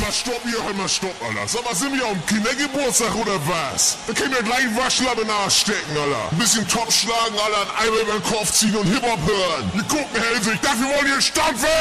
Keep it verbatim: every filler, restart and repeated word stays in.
Alter, stopp, hier, hör mal, stopp, Alter. Sag mal, sind wir am Kindergeburtstag oder was? Dann können wir gleich einen Waschlappen in den Arsch stecken, Alter. Ein bisschen Top schlagen, Alter, ein Eimer über den Kopf ziehen und Hip-Hop hören. Wir gucken, Helsing, dafür wollen wir stampfen!